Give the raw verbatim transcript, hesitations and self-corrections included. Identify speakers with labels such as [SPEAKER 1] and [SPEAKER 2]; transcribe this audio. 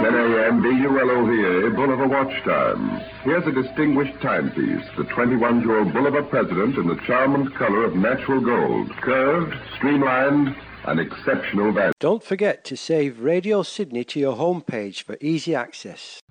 [SPEAKER 1] ten a.m. B U L O V A, Bolivar Watch Time. Here's a distinguished timepiece, the twenty-one-year-old Bolivar President in the charm and color of natural gold. Curved, streamlined, and exceptional value.
[SPEAKER 2] Don't forget to save Radio Sydney to your homepage for easy access.